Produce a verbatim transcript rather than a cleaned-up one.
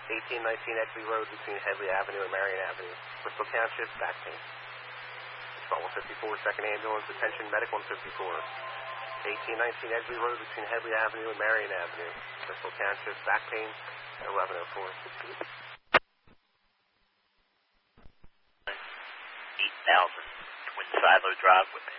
eighteen nineteen Edgley Road between Headley Avenue and Marion Avenue. Bristol Township, back pain. Spot one fifty-four, second ambulance, attention, medic one fifty-four. eighteen nineteen Edgley Road between Headley Avenue and Marion Avenue. Bristol Township, back pain, eleven oh four. eight thousand Twin Silo Drive with